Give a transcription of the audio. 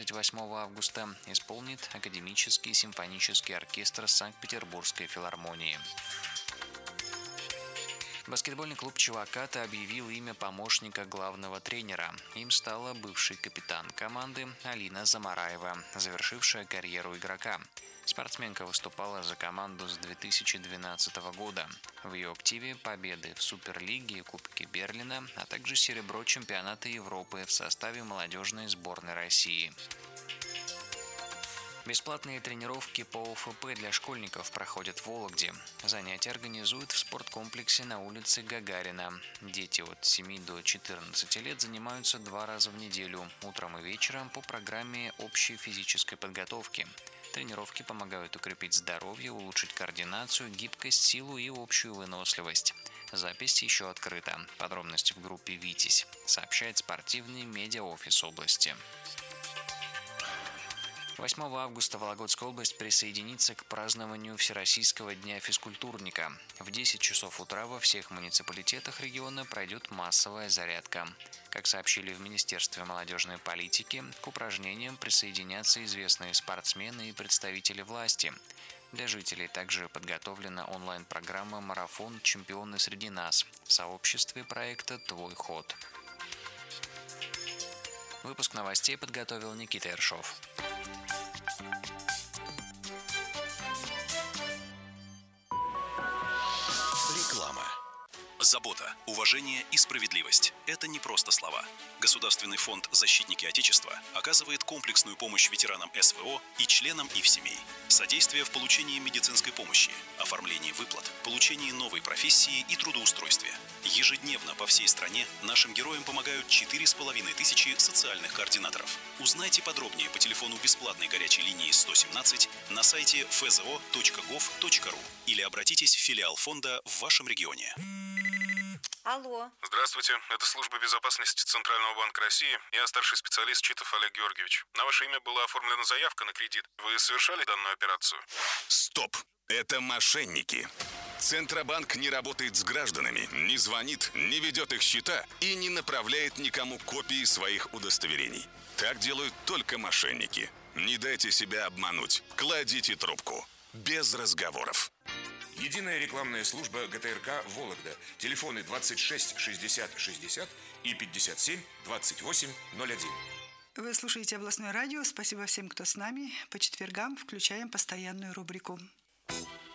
28 августа исполнит Академический симфонический оркестр Санкт-Петербургской филармонии. Баскетбольный клуб «Чуваката» объявил имя помощника главного тренера. Им стала бывший капитан команды Алина Замараева, завершившая карьеру игрока. Спортсменка выступала за команду с 2012 года. В ее активе победы в Суперлиге и Кубке Берлина, а также серебро чемпионата Европы в составе молодежной сборной России. Бесплатные тренировки по ОФП для школьников проходят в Вологде. Занятия организуют в спорткомплексе на улице Гагарина. Дети от 7 до 14 лет занимаются 2 раза в неделю, утром и вечером по программе общей физической подготовки. Тренировки помогают укрепить здоровье, улучшить координацию, гибкость, силу и общую выносливость. Запись еще открыта. Подробности в группе «Витязь», сообщает спортивный медиаофис области. 8 августа Вологодская область присоединится к празднованию Всероссийского дня физкультурника. В 10 часов утра во всех муниципалитетах региона пройдет массовая зарядка. Как сообщили в Министерстве молодежной политики, к упражнениям присоединятся известные спортсмены и представители власти. Для жителей также подготовлена онлайн-программа «Марафон. Чемпионы среди нас» в сообществе проекта «Твой ход». Выпуск новостей подготовил Никита Ершов. Реклама. Забота, уважение и справедливость – это не просто слова. Государственный фонд «Защитники Отечества» оказывает комплексную помощь ветеранам СВО и членам их семей. Содействие в получении медицинской помощи, оформлении выплат, получении новой профессии и трудоустройстве. Ежедневно по всей стране нашим героям помогают 4500 социальных координаторов. Узнайте подробнее по телефону бесплатной горячей линии 117 на сайте fzo.gov.ru или обратитесь в филиал фонда в вашем регионе. Алло. Здравствуйте, это служба безопасности Центрального банка России. Я старший специалист Читов Олег Георгиевич. На ваше имя была оформлена заявка на кредит. Вы совершали данную операцию? Стоп! Это мошенники. Центробанк не работает с гражданами, не звонит, не ведет их счета и не направляет никому копии своих удостоверений. Так делают только мошенники. Не дайте себя обмануть. Кладите трубку. Без разговоров. Единая рекламная служба ГТРК «Вологда». Телефоны 26 60 60 и 57 28 01. Вы слушаете областное радио. Спасибо всем, кто с нами. По четвергам включаем постоянную рубрику.